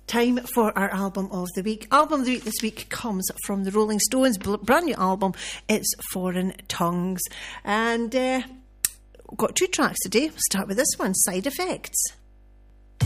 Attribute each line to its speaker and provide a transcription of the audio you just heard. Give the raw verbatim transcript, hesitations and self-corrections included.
Speaker 1: Time for our album of the week. Album of the week this week comes from the Rolling Stones' brand new album. It's Foreign Tongues. And uh, we've got two tracks today. We'll start with this one, Side Effects.